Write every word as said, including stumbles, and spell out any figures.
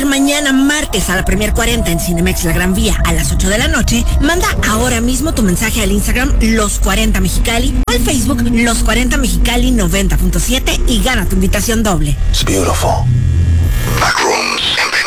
mañana martes a la Premier cuarenta en Cinemex La Gran Vía a las ocho de la noche, manda ahora mismo tu mensaje al Instagram Los cuarenta Mexicali o al Facebook Los cuarenta Mexicali noventa punto siete y gana tu invitación doble. It's beautiful. Backrooms.